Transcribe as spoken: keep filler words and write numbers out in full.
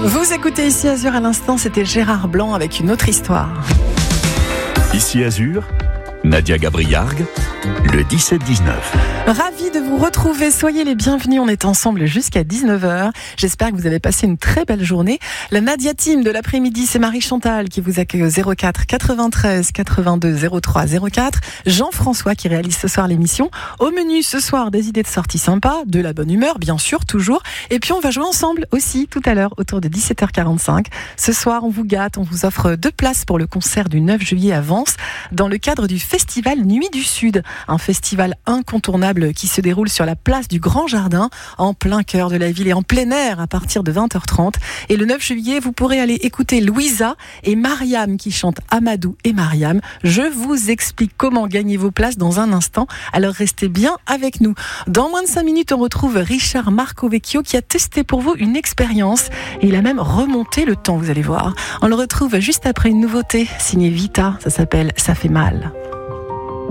Vous écoutez Ici Azur à l'instant, c'était Gérard Blanc avec une autre histoire. Ici Azur, Nadia Gabriargue, le dix-sept dix-neuf. Ravi de vous retrouver, soyez les bienvenus, on est ensemble jusqu'à dix-neuf heures. J'espère que vous avez passé une très belle journée. La Nadia Team de l'après-midi, c'est Marie-Chantal qui vous accueille au zéro quatre quatre-vingt-treize quatre-vingt-deux zéro trois zéro quatre. Jean-François qui réalise ce soir l'émission. Au menu ce soir, des idées de sortie sympas, de la bonne humeur, bien sûr, toujours. Et puis on va jouer ensemble aussi tout à l'heure autour de dix-sept heures quarante-cinq. Ce soir, on vous gâte, on vous offre deux places pour le concert du neuf juillet à Vence dans le cadre du festival Nuit du Sud. Un festival incontournable qui se déroule sur la place du Grand Jardin, en plein cœur de la ville et en plein air à partir de vingt heures trente. Et le neuf juillet, vous pourrez aller écouter Louisa et Mariam qui chantent Amadou et Mariam. Je vous explique comment gagner vos places dans un instant, alors restez bien avec nous. Dans moins de cinq minutes, on retrouve Richard Marcovecchio qui a testé pour vous une expérience et il a même remonté le temps, vous allez voir. On le retrouve juste après une nouveauté signée Vita, ça s'appelle Ça fait mal.